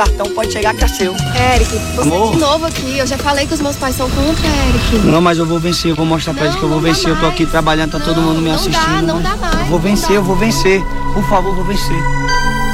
cartão pode chegar que é seu. Eric, você Amor. de novo aqui. Eu já falei que os meus pais são contra, Eric. Não, mas eu vou vencer, eu vou mostrar pra eles que eu vou vencer. Eu tô aqui trabalhando, tá todo mundo me assistindo. Não dá mais. Eu vou vencer, eu vou vencer. Por favor, eu vou vencer.